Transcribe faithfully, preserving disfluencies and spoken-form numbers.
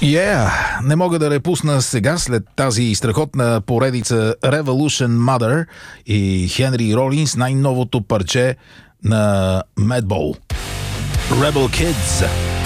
Yeah, не мога да репусна сега, след тази страхотна поредица Revolution Mother и Хенри Ролинс, най-новото парче на Madball. Rebel Kids.